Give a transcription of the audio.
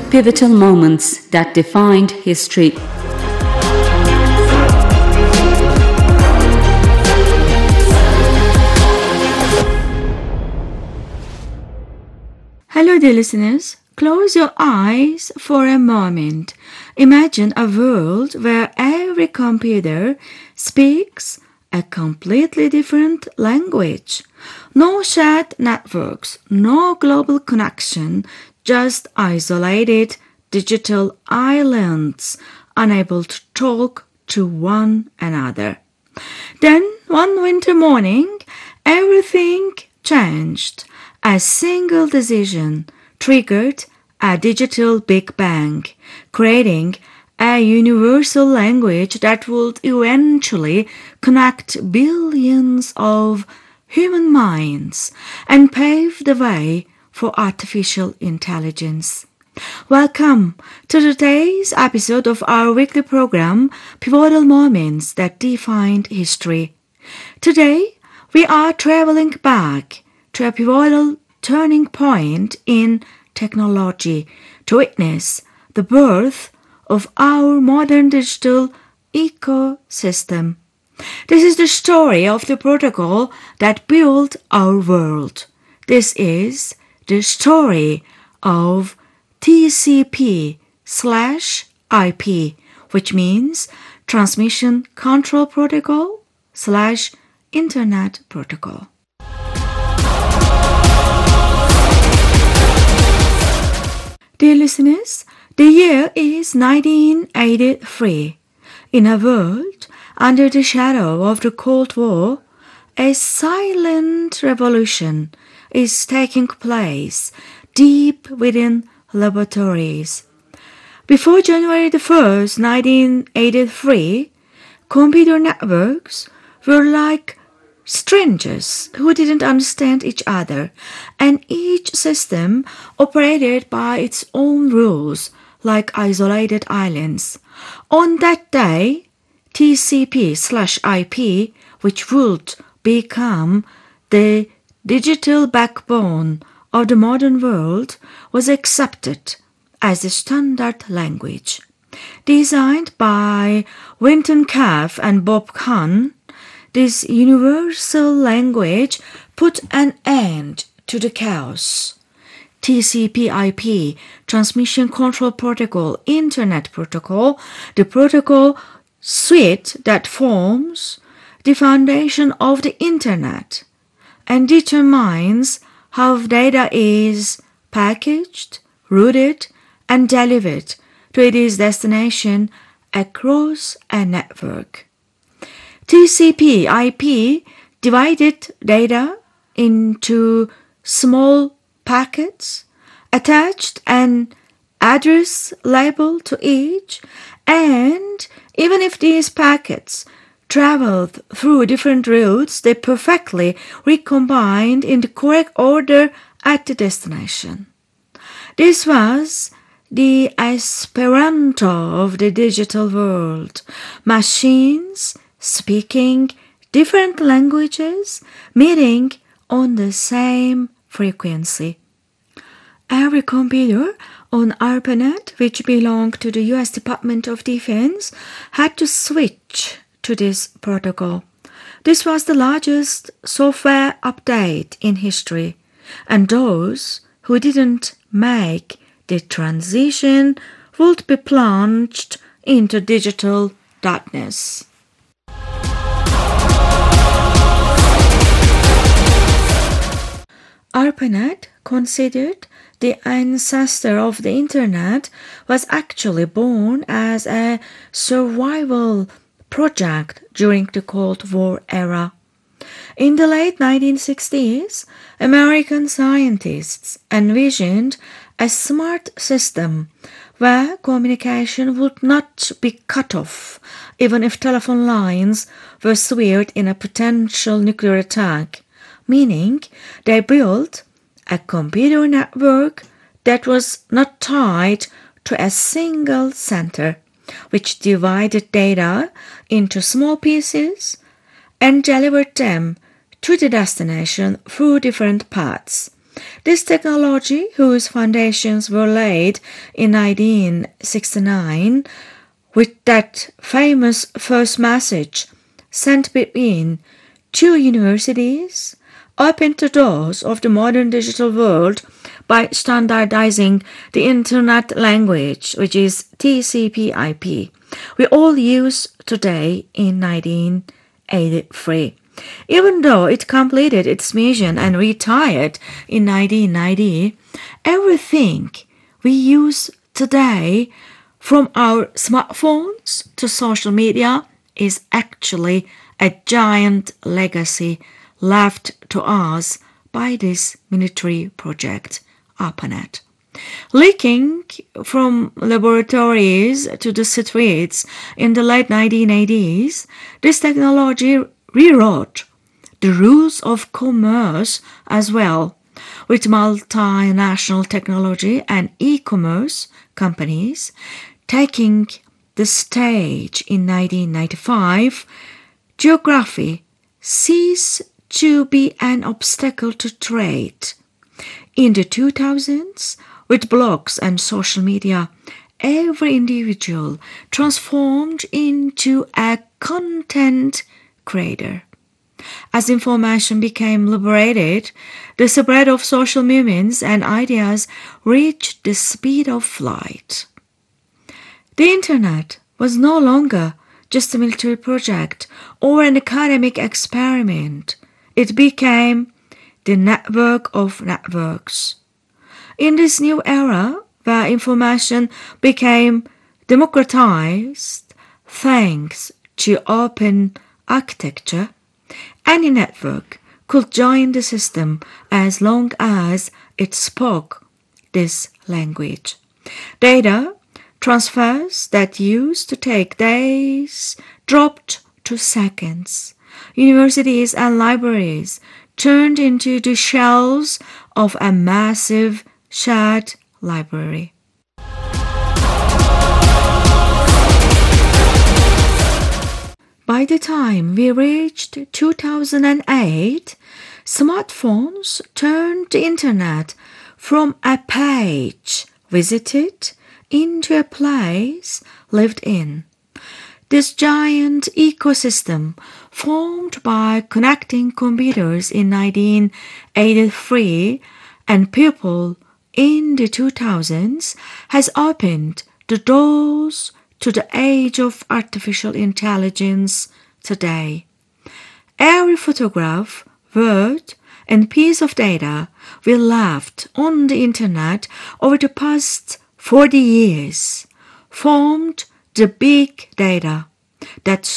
Pivotal moments that defined history. Hello dear listeners, close your eyes for a moment. Imagine a world where every computer speaks a completely different language. No shared networks, no global connection, just isolated digital islands unable to talk to one another. Then one winter morning, everything changed. A single decision triggered a digital Big Bang, creating a universal language that would eventually connect billions of human minds and pave the way for artificial intelligence. Welcome to today's episode of our weekly program, Pivotal Moments That Defined History. Today, we are traveling back to a pivotal turning point in technology to witness the birth of our modern digital ecosystem. This is the story of the protocol that built our world. This is the story of TCP/IP, which means Transmission Control Protocol/Internet Protocol. Dear listeners, the year is 1983. In a world under the shadow of the Cold War, a silent revolution is taking place deep within laboratories. Before January 1st, 1983, computer networks were like strangers who didn't understand each other, and each system operated by its own rules like isolated islands. On that day, TCP/IP, which would become the digital backbone of the modern world, was accepted as the standard language. Designed by Winton Cerf and Bob Kahn, this universal language put an end to the chaos. TCP/IP, Transmission Control Protocol, Internet Protocol, the protocol suite that forms the foundation of the Internet and determines how data is packaged, routed, and delivered to its destination across a network. TCP/IP divided data into small packets, attached an address label to each, and even if these packets traveled through different routes, they perfectly recombined in the correct order at the destination. This was the Esperanto of the digital world. Machines speaking different languages, meeting on the same frequency. Every computer on ARPANET, which belonged to the US Department of Defense, had to switch to this protocol. This was the largest software update in history, and those who didn't make the transition would be plunged into digital darkness. ARPANET, considered the ancestor of the Internet, was actually born as a survival project during the Cold War era. In the late 1960s, American scientists envisioned a smart system where communication would not be cut off, even if telephone lines were severed in a potential nuclear attack, meaning they built a computer network that was not tied to a single center, which divided data into small pieces and delivered them to the destination through different paths. This technology, whose foundations were laid in 1969 with that famous first message sent between two universities, opened the doors of the modern digital world by standardizing the Internet language, which is TCP/IP, we all use today in 1983. Even though it completed its mission and retired in 1990, everything we use today, from our smartphones to social media, is actually a giant legacy left to us by this military project, ARPANET. Leaking from laboratories to the streets in the late 1980s, this technology rewrote the rules of commerce as well, with multinational technology and e-commerce companies taking the stage in 1995. Geography ceased to be an obstacle to trade. In the 2000s, with blogs and social media, every individual transformed into a content creator. As information became liberated, the spread of social movements and ideas reached the speed of light. The Internet was no longer just a military project or an academic experiment. It became the network of networks. In this new era, where information became democratized thanks to open architecture, any network could join the system as long as it spoke this language. Data transfers that used to take days dropped to seconds. Universities and libraries turned into the shelves of a massive shared library. By the time we reached 2008, smartphones turned the Internet from a page visited into a place lived in. This giant ecosystem, formed by connecting computers in 1983 and people in the 2000s, has opened the doors to the age of artificial intelligence today. Every photograph, word, and piece of data we left on the Internet over the past 40 years formed the big data that